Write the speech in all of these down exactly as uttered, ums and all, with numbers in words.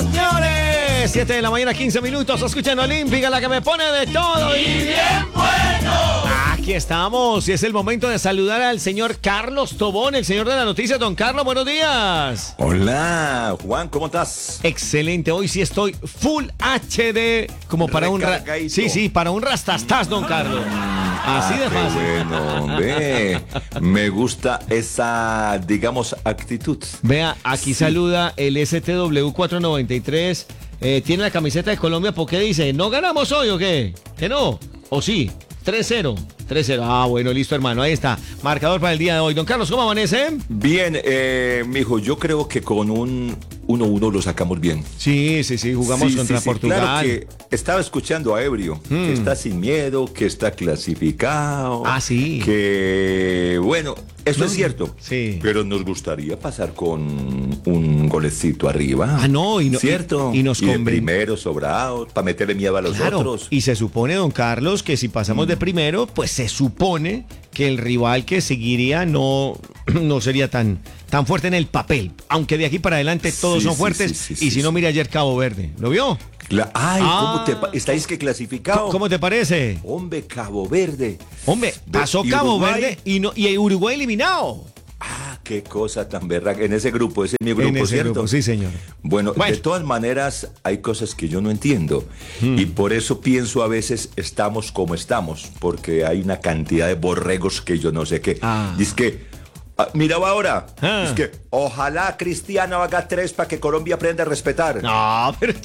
Señores, siete de la mañana, quince minutos, escuchan Olímpica, la que me pone de todo y bien bueno. Aquí estamos y es el momento de saludar al señor Carlos Tobón, el señor de la noticia. Don Carlos, buenos días. Hola, Juan, ¿cómo estás? Excelente, hoy sí estoy full H D, como para un... Ra- sí, sí, para un rastastas, don Carlos. Así ah, de fácil. Bueno, hombre, me gusta esa, digamos, actitud. Vea, aquí sí. Saluda el S T W cuatrocientos noventa y tres. Eh, tiene la camiseta de Colombia, ¿por qué dice? ¿No ganamos hoy o qué? ¿Que no? ¿O sí? tres cero. tres cero. Ah, bueno, listo, hermano. Ahí está. Marcador para el día de hoy. Don Carlos, ¿cómo amanece? Bien, eh, mijo, yo creo que con un uno uno lo sacamos bien. Sí, sí, sí. Jugamos sí, contra sí, sí, Portugal. Claro que estaba escuchando a Ebrio, hmm. que está sin miedo, que está clasificado. Ah, sí. Que, bueno, eso no, es cierto. Sí. Pero nos gustaría pasar con un golecito arriba. Ah, no. Y no ¿cierto? Y, y nos y conven... primero sobrados, para meterle miedo a los claro, otros. Y se supone, don Carlos, que si pasamos hmm. de primero, pues se supone que el rival que seguiría no, no sería tan, tan fuerte en el papel. Aunque de aquí para adelante todos sí, son fuertes. Sí, sí, sí, y sí, si no, sí. mira ayer Cabo Verde. ¿Lo vio? La, ay, ah, ¿cómo te estáis que clasificado? ¿Cómo te parece? Hombre, Cabo Verde. Hombre, pasó ¿Y Cabo Uruguay? Verde y, no, y Uruguay eliminado. Ah, qué cosa tan berraca. En ese grupo, ese es mi grupo, en ese ¿cierto? Grupo, sí, señor. Bueno, bueno, de todas maneras, hay cosas que yo no entiendo. Hmm. Y por eso pienso a veces estamos como estamos. Porque hay una cantidad de borregos que yo no sé qué. Ah. Dice que... Ah, mira ahora, ah. es que ojalá Cristiano haga tres para que Colombia aprenda a respetar. No, pero...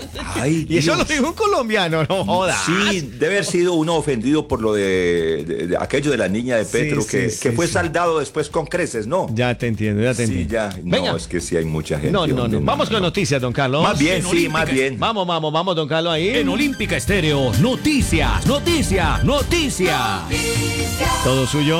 Ay, y eso lo dijo un colombiano, no jodas. Sí, debe haber sido uno ofendido por lo de, de, de aquello de la niña de Petro, sí, que, sí, que sí, fue sí. saldado después con creces, ¿no? Ya te entiendo, ya te entiendo. Sí, ya, no, Venga. Es que sí hay mucha gente. No, no, no, vamos no, con no. noticias, don Carlos. Más bien, en sí, Olímpica. más bien. Vamos, vamos, vamos, don Carlos, ahí. En Olímpica Estéreo, noticias, noticias, noticias. Todo suyo.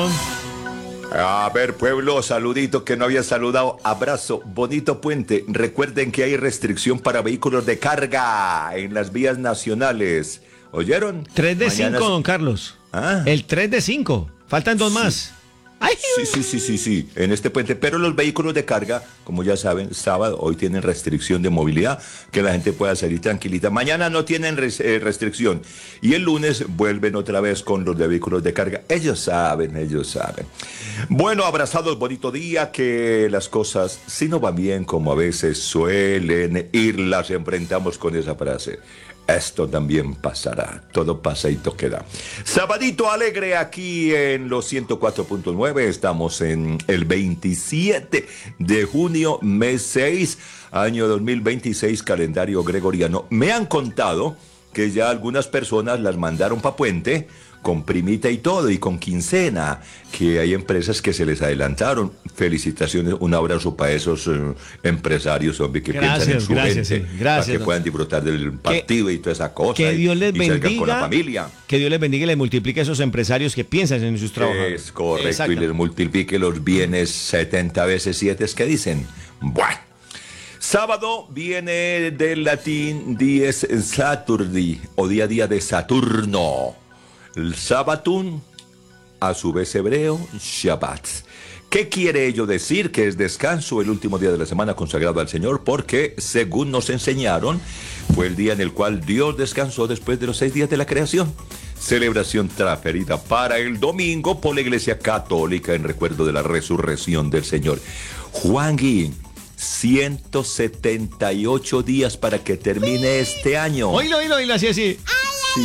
A ver, pueblo, saludito que no había saludado. Abrazo, bonito puente. Recuerden que hay restricción para vehículos de carga en las vías nacionales. ¿Oyeron? tres de cinco, don Carlos. ¿Ah? El tres de cinco. Faltan dos sí. más. Ay. Sí, sí, sí, sí, sí, en este puente. Pero los vehículos de carga, como ya saben, sábado, hoy tienen restricción de movilidad, que la gente pueda salir tranquilita. Mañana no tienen res, eh, restricción. Y el lunes vuelven otra vez con los de vehículos de carga. Ellos saben, ellos saben. Bueno, abrazados, bonito día, que las cosas, si no van bien como a veces suelen ir, las enfrentamos con esa frase. Esto también pasará, todo pasa y todo queda. Sabadito alegre aquí en los ciento cuatro punto nueve, estamos en el veintisiete de junio, mes seis, año dos mil veintiséis, calendario gregoriano. Me han contado que ya algunas personas las mandaron pa' Puente, con primita y todo, y con quincena, que hay empresas que se les adelantaron. Felicitaciones, un abrazo para esos eh, empresarios, hombre, que gracias, piensan en su gracias, gente, sí, gracias, para que no. puedan disfrutar del partido que, y toda esa cosa. Que Dios les y, bendiga, y con la familia. Que Dios les bendiga y les multiplique a esos empresarios que piensan en sus trabajadores. Es correcto, y les multiplique los bienes setenta veces siete, es que dicen. Bueno. Sábado viene del latín dies Saturdi, o día a día de Saturno. El Sabatún, a su vez hebreo, Shabbat. ¿Qué quiere ello decir? Que es descanso, el último día de la semana consagrado al Señor, porque, según nos enseñaron, fue el día en el cual Dios descansó después de los seis días de la creación. Celebración transferida para el domingo por la Iglesia Católica en recuerdo de la resurrección del Señor. Juan Gui, ciento setenta y ocho días para que termine este año. Oílo, oílo, oílo, así, así. Sí.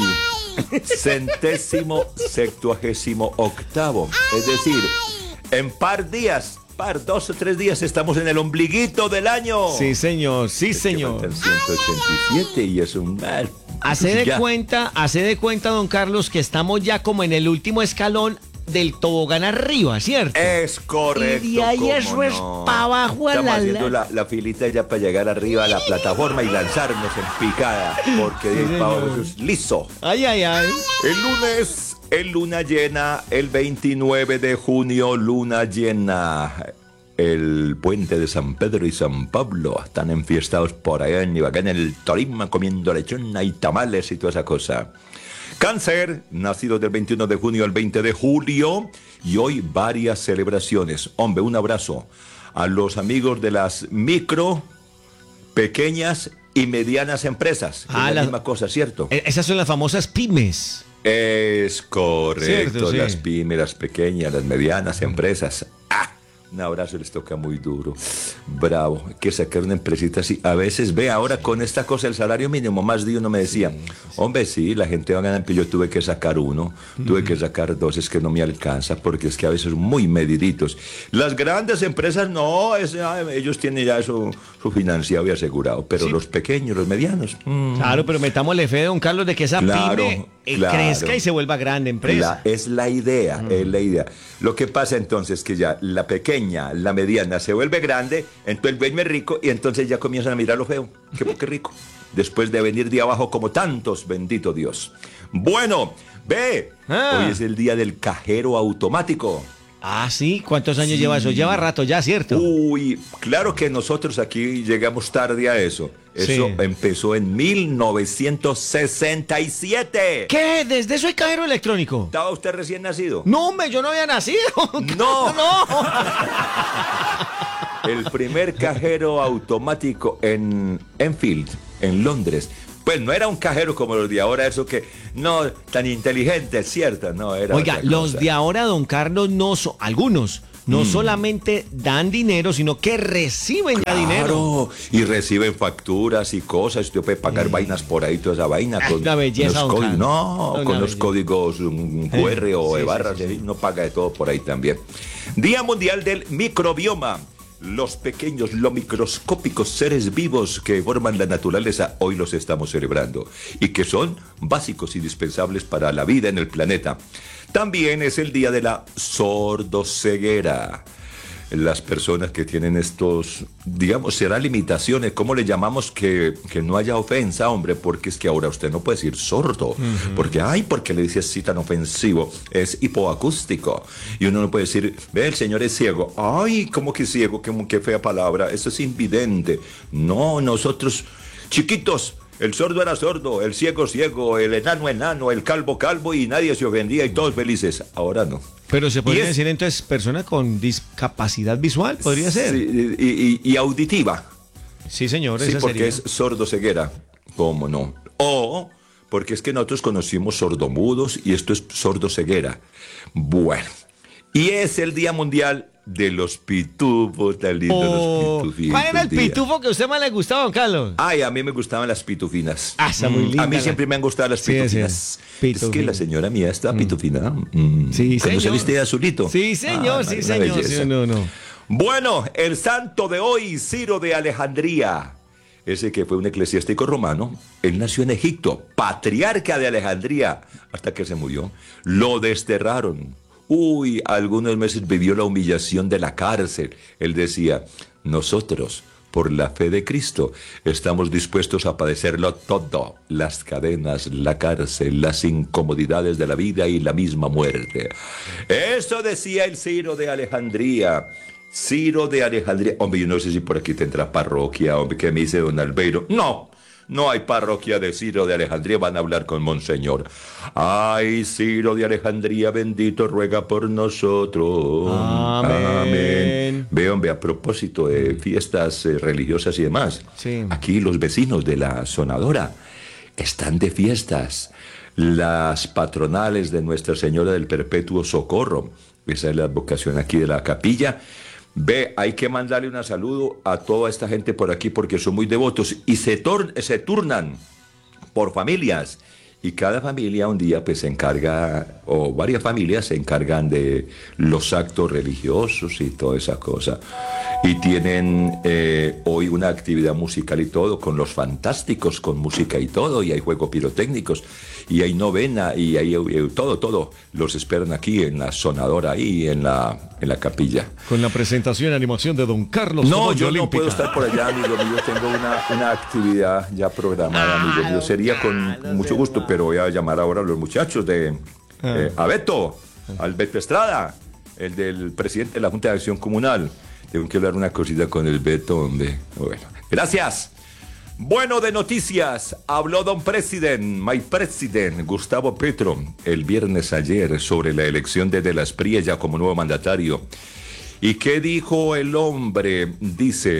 Centésimo, septuagésimo octavo. Es decir, en par días, par dos o tres días estamos en el ombliguito del año. Sí, señor, sí, es señor. Que ciento ochenta y siete y es un mal. Hace de ya. cuenta, hace de cuenta, don Carlos, que estamos ya como en el último escalón del tobogán arriba, ¿cierto? Es correcto. Y de ahí eso no. es para abajo a Estamos la, haciendo la, la filita ya para llegar arriba a la plataforma y lanzarnos en picada, porque de para abajo eso es liso. Ay, ay, ay. El lunes, el luna llena, el veintinueve de junio, luna llena. El puente de San Pedro y San Pablo están enfiestados por allá en Ibagué, en el Tolima, comiendo lechona y tamales y toda esa cosa. Cáncer, nacido del veintiuno de junio al veinte de julio, y hoy varias celebraciones. Hombre, un abrazo a los amigos de las micro, pequeñas y medianas empresas. Ah, es la la- misma cosa, ¿cierto? Eh, Esas son las famosas pymes. Es correcto, Cierto, sí. las pymes, las pequeñas, las medianas empresas. ¡Ah! Un abrazo les toca muy duro. Bravo, hay que sacar una empresita así. A veces, ve, ahora con esta cosa el salario mínimo, más de uno me decía, hombre, sí, la gente va a ganar, pero yo tuve que sacar uno, tuve que sacar dos, es que no me alcanza, porque es que a veces muy mediditos. Las grandes empresas, no, es, ah, ellos tienen ya eso, su financiado y asegurado, pero Sí. los pequeños, los medianos, mm, Claro, pero metámosle fe, don Carlos, de que esa Claro, pyme eh, claro. crezca y se vuelva grande empresa. La- es la idea, es la idea. Lo que pasa entonces es que ya la pequeña, la mediana se vuelve grande, entonces el dueño es rico y entonces ya comienzan a mirar lo feo. Qué, qué rico. Después de venir de abajo como tantos, bendito Dios. Bueno, ve, Ah. hoy es el día del cajero automático. Ah, sí, ¿cuántos años lleva eso? Lleva rato ya, ¿cierto? Uy, claro que nosotros aquí llegamos tarde a eso. Eso Sí. empezó en mil novecientos sesenta y siete. ¿Qué? ¿Desde eso hay cajero electrónico? ¿Estaba usted recién nacido? No, hombre, yo no había nacido. No. no. El primer cajero automático en Enfield, en Londres. Pues no era un cajero como los de ahora, eso que no tan inteligente, es cierto, no era. Oiga, otra los cosa. de ahora, don Carlos, no son, algunos, no Mm. solamente dan dinero, sino que reciben ya dinero. Claro, y reciben facturas y cosas, usted puede pagar vainas por ahí, toda esa vaina. Ah, Con una belleza, los don códigos, Carlos. no, Una con los belleza. códigos um, Q R o Sí, de sí, barras, sí, sí. ahí uno paga de todo por ahí también. Día Mundial del Microbioma. Los pequeños, los microscópicos seres vivos que forman la naturaleza, hoy los estamos celebrando y que son básicos, indispensables para la vida en el planeta. También es el día de la sordoceguera. Las personas que tienen estos, digamos, será limitaciones, ¿cómo le llamamos? Que, que no haya ofensa, hombre, porque es que ahora usted no puede decir sordo, porque, ay, porque le dice así tan ofensivo, es hipoacústico, y uno no puede decir, ve, el señor es ciego, ay, ¿cómo que ciego? Qué, qué fea palabra, eso es invidente. No, nosotros, chiquitos, el sordo era sordo, el ciego ciego, el enano enano, el calvo calvo, y nadie se ofendía y todos felices. Ahora no. Pero se Y podría es- decir entonces persona con discapacidad visual, podría ser. Sí, y, y- y auditiva. Sí, señor, Sí, esa porque sería. es sordo ceguera. ¿Cómo no? O porque es que nosotros conocimos sordomudos y esto es sordo ceguera. Bueno. Y es el Día Mundial de los Pitufos, tan lindos Oh, los pitufitos. ¿cuál era el día. pitufo que a usted más le gustaba, don Carlos? Ay, a mí me gustaban las pitufinas. Ah, está muy Mm, linda A mí la- siempre me han gustado las Sí, pitufinas. sí, Es que pitufina. la señora mía está pitufina. Mm. Sí, Cuando se señor. viste de azulito. Sí, señor, Ah, sí, una señor. belleza. Sí, no, no. Bueno, el santo de hoy, Ciro de Alejandría. Ese que fue un eclesiástico romano, él nació en Egipto, patriarca de Alejandría, hasta que se murió. Lo desterraron. Uy, algunos meses vivió la humillación de la cárcel. Él decía, nosotros, por la fe de Cristo, estamos dispuestos a padecerlo todo, las cadenas, la cárcel, las incomodidades de la vida y la misma muerte. Eso decía el Ciro de Alejandría. Ciro de Alejandría. Hombre, yo no sé si por aquí tendrá parroquia, hombre, ¿qué me dice don Albeiro? No, no hay parroquia de Ciro de Alejandría, van a hablar con Monseñor. Ay, Ciro de Alejandría, bendito, ruega por nosotros. Amén. Ve, hombre, a propósito de fiestas eh, religiosas y demás. Sí. Aquí los vecinos de la Sonadora están de fiestas. Las patronales de Nuestra Señora del Perpetuo Socorro. Esa es la advocación aquí de la capilla. Ve, hay que mandarle un saludo a toda esta gente por aquí porque son muy devotos y se, tor- se turnan por familias. Y cada familia un día pues se encarga, o varias familias se encargan de los actos religiosos y toda esa cosa. Y tienen eh, hoy una actividad musical y todo, con los fantásticos, con música y todo, y hay juegos pirotécnicos, y hay novena, y hay eh, todo, todo. Los esperan aquí en la Sonadora, ahí en la, en la capilla. Con la presentación y animación de don Carlos. No, Comoyo yo no Olímpica. puedo estar por allá, amigo mío. Tengo una, una actividad ya programada, amigo mío. Sería con mucho gusto, pero voy a llamar ahora a los muchachos de eh, a Beto, al Beto Estrada, el del presidente de la Junta de Acción Comunal. Tengo que hablar una cosita con el Beto, hombre. Bueno, gracias. Bueno, de noticias, habló don President, my President, Gustavo Petro, el viernes ayer sobre la elección de De las Priella como nuevo mandatario. ¿Y qué dijo el hombre? Dice,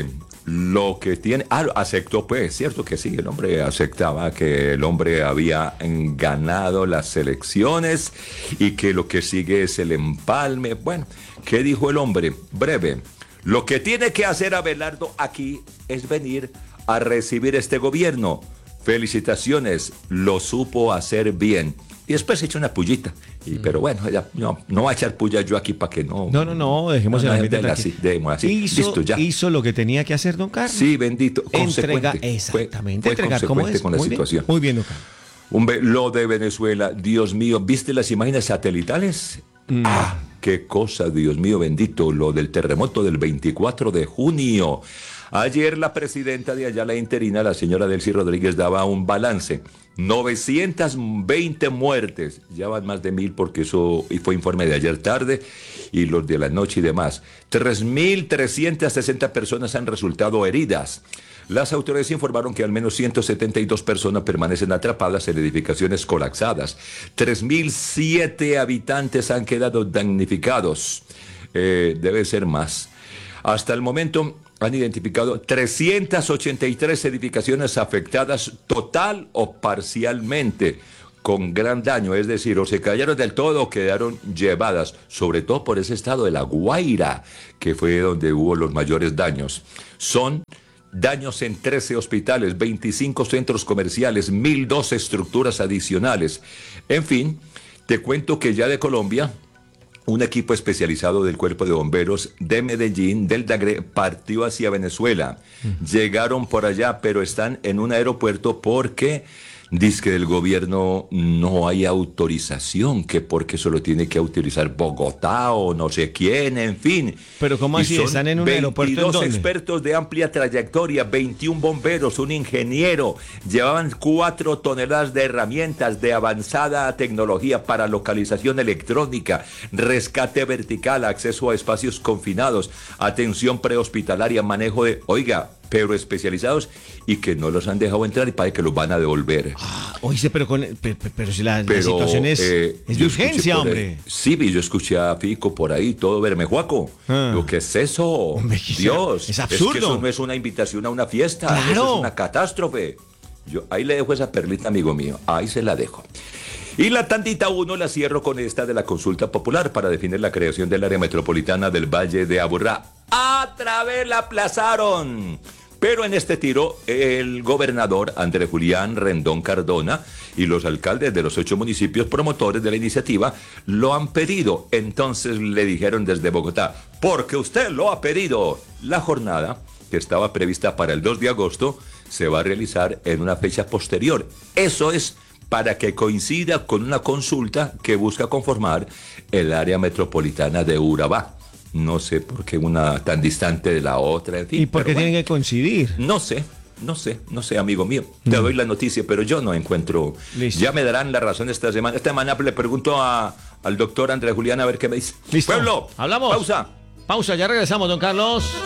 lo que tiene... Ah, aceptó, pues, cierto que sí, el hombre aceptaba que el hombre había ganado las elecciones y que lo que sigue es el empalme. Bueno, ¿qué dijo el hombre? Breve. Lo que tiene que hacer Abelardo aquí es venir a recibir este gobierno. Felicitaciones, lo supo hacer bien. Y después se echó una pullita. Y, pero bueno, ya, no, no va a echar puya yo aquí para que no... No, no, no, dejemos no, el no, ambiente déjala así, tranquilo. dejemos así. Hizo, Listo, ya. hizo lo que tenía que hacer don Carlos. Sí, bendito. Entrega, Consecuente. exactamente. Fue, fue entregar como consecuente es. con la Muy situación. Bien, muy bien, don Carlos. Hombre, lo de Venezuela, Dios mío, ¿viste las imágenes satelitales? Mm. Ah, qué cosa, Dios mío bendito, lo del terremoto del veinticuatro de junio. Ayer la presidenta de allá, la interina, la señora Delcy Rodríguez, daba un balance. novecientas veinte muertes, ya van más de mil porque eso fue informe de ayer tarde y los de la noche y demás. tres mil trescientas sesenta personas han resultado heridas. Las autoridades informaron que al menos ciento setenta y dos personas permanecen atrapadas en edificaciones colapsadas. tres mil siete habitantes han quedado damnificados. Eh, debe ser más. Hasta el momento han identificado trescientas ochenta y tres edificaciones afectadas total o parcialmente, con gran daño, es decir, o se cayeron del todo o quedaron llevadas, sobre todo por ese estado de La Guaira, que fue donde hubo los mayores daños. Son daños en trece hospitales, veinticinco centros comerciales, mil dos estructuras adicionales. En fin, te cuento que ya de Colombia, un equipo especializado del Cuerpo de Bomberos de Medellín, del Dagre, partió hacia Venezuela. Uh-huh. Llegaron por allá, pero están en un aeropuerto porque dice que del gobierno no hay autorización, que porque solo tiene que autorizar Bogotá o no sé quién, en fin. Pero ¿cómo así? ¿Están en un aeropuerto? veintidós ¿En dónde? expertos de amplia trayectoria, veintiún bomberos, un ingeniero, llevaban cuatro toneladas de herramientas de avanzada tecnología para localización electrónica, rescate vertical, acceso a espacios confinados, atención prehospitalaria, manejo de... Oiga, pero especializados y que no los han dejado entrar y parece que los van a devolver. Ah, oíste, pero, con, pero, pero si la, pero, la situación es, eh, es de urgencia, hombre. Ahí, sí, yo escuché a Fico por ahí, todo bermejuaco. Ah. Lo que es eso, hombre, Dios. Es absurdo. Es que eso no es una invitación a una fiesta, claro. Eso es una catástrofe. Yo ahí le dejo esa perlita, amigo mío, ahí se la dejo. Y la tandita uno la cierro con esta de la consulta popular para definir la creación del área metropolitana del Valle de Aburrá. ¡Otra vez la aplazaron! Pero en este tiro, el gobernador Andrés Julián Rendón Cardona y los alcaldes de los ocho municipios promotores de la iniciativa lo han pedido. Entonces le dijeron desde Bogotá, porque usted lo ha pedido. La jornada, que estaba prevista para el dos de agosto, se va a realizar en una fecha posterior. Eso es para que coincida con una consulta que busca conformar el área metropolitana de Urabá. No sé por qué una tan distante de la otra, en fin. ¿Y por qué bueno, tienen que coincidir? No sé, no sé, no sé, amigo mío. Te mm. doy la noticia, pero yo no encuentro... Listo. Ya me darán la razón esta semana. Esta semana le pregunto a, al doctor Andrés Julián a ver qué me dice. Listo. Pueblo, hablamos. Pausa. Pausa, ya regresamos, don Carlos.